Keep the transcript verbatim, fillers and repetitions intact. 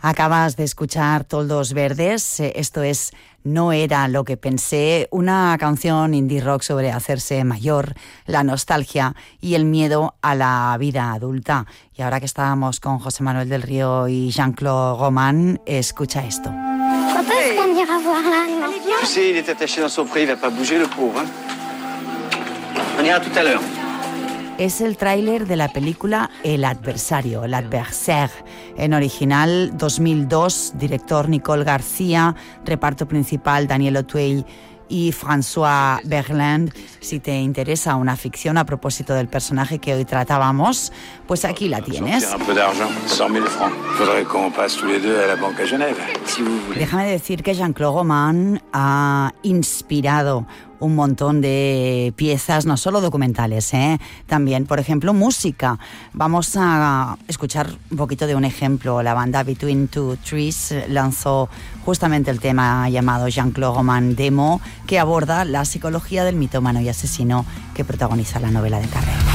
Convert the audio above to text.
Acabas de escuchar Toldos Verdes, esto es No era lo que pensé, una canción indie rock sobre hacerse mayor, la nostalgia y el miedo a la vida adulta. Y ahora que estábamos con José Manuel del Río y Jean-Claude Roman, escucha esto. Quand est-ce qu'on ira voir l'âne? Tu sais, il est attaché dans son pré, il va pas bouger le pauvre. Hein? On ira tout à l'heure. Es el tráiler de la película El adversario, El adversaire, en original dos mil dos, director Nicole García, reparto principal Daniel Auteuil y François Berland. Si te interesa una ficción a propósito del personaje que hoy tratábamos, pues aquí la tienes. Déjame decir que Jean-Claude Roman ha inspirado un montón de piezas, no solo documentales, ¿eh? También, por ejemplo, música. Vamos a escuchar un poquito de un ejemplo. La banda Between Two Trees lanzó justamente el tema llamado Jean-Claude Roman Demo, que aborda la psicología del mitómano y asesino que protagoniza la novela de Carré.